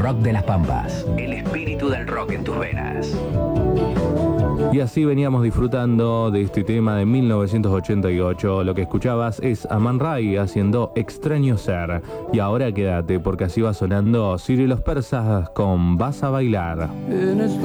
rock de las Pampas. El espíritu del rock en tus venas. Y así veníamos disfrutando de este tema de 1988. Lo que escuchabas es a Man Ray haciendo Extraño Ser. Y ahora quédate porque así va sonando Sirio y los Persas con Vas a Bailar.